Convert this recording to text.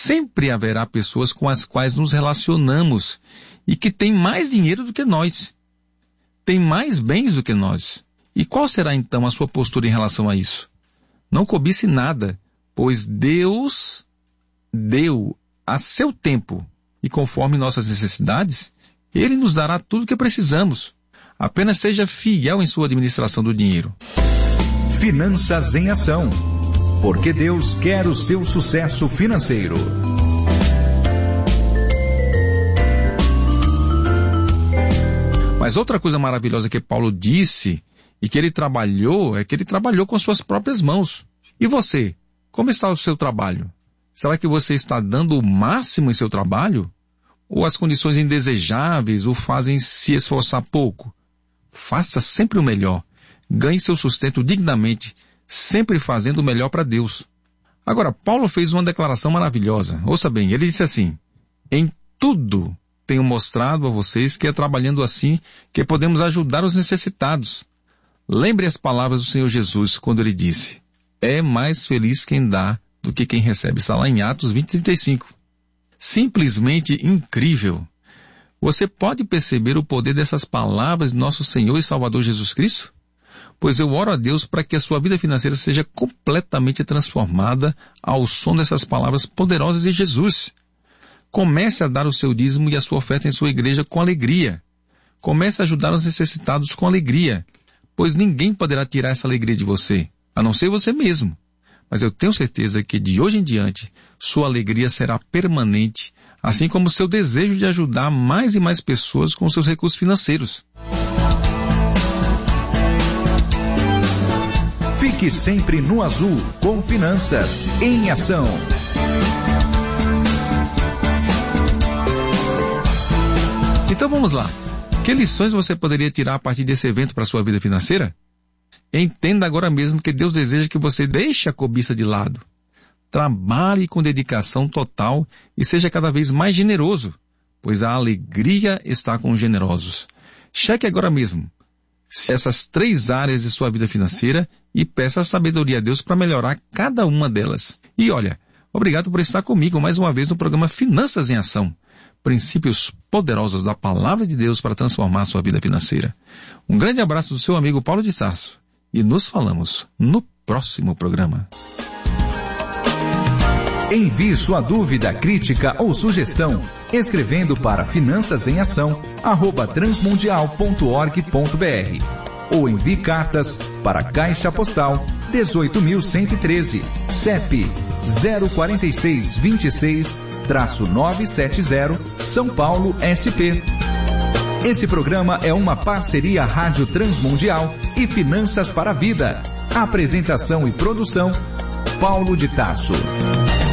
Sempre haverá pessoas com as quais nos relacionamos e que têm mais dinheiro do que nós, têm mais bens do que nós. E qual será então a sua postura em relação a isso? Não cobice nada, pois Deus deu a seu tempo e conforme nossas necessidades, Ele nos dará tudo o que precisamos. Apenas seja fiel em sua administração do dinheiro. Finanças em Ação. Porque Deus quer o seu sucesso financeiro. Mas outra coisa maravilhosa que Paulo disse e que ele trabalhou, é que ele trabalhou com suas próprias mãos. E você? Como está o seu trabalho? Será que você está dando o máximo em seu trabalho? Ou as condições indesejáveis o fazem se esforçar pouco? Faça sempre o melhor. Ganhe seu sustento dignamente, sempre fazendo o melhor para Deus. Agora, Paulo fez uma declaração maravilhosa. Ouça bem, ele disse assim: em tudo tenho mostrado a vocês que é trabalhando assim que podemos ajudar os necessitados. Lembre as palavras do Senhor Jesus quando ele disse: é mais feliz quem dá do que quem recebe. Está lá em Atos 20:35. Simplesmente incrível. Você pode perceber o poder dessas palavras de nosso Senhor e Salvador Jesus Cristo? Pois eu oro a Deus para que a sua vida financeira seja completamente transformada ao som dessas palavras poderosas de Jesus. Comece a dar o seu dízimo e a sua oferta em sua igreja com alegria. Comece a ajudar os necessitados com alegria, pois ninguém poderá tirar essa alegria de você, a não ser você mesmo. Mas eu tenho certeza que de hoje em diante, sua alegria será permanente, assim como seu desejo de ajudar mais e mais pessoas com seus recursos financeiros. Fique sempre no azul com Finanças em Ação. Então vamos lá. Que lições você poderia tirar a partir desse evento para a sua vida financeira? Entenda agora mesmo que Deus deseja que você deixe a cobiça de lado. Trabalhe com dedicação total e seja cada vez mais generoso, pois a alegria está com os generosos. Cheque agora mesmo essas 3 áreas de sua vida financeira e peça a sabedoria a Deus para melhorar cada uma delas. E olha, obrigado por estar comigo mais uma vez no programa Finanças em Ação. Princípios poderosos da Palavra de Deus para transformar a sua vida financeira. Um grande abraço do seu amigo Paulo de Tarso. E nos falamos no próximo programa. Envie sua dúvida, crítica ou sugestão escrevendo para finançasemAção@transmundial.org.br ou envie cartas para Caixa Postal 18.113, CEP 04626-970, São Paulo, SP. Esse programa é uma parceria Rádio Transmundial e Finanças para a Vida. Apresentação e produção, Paulo de Tarso.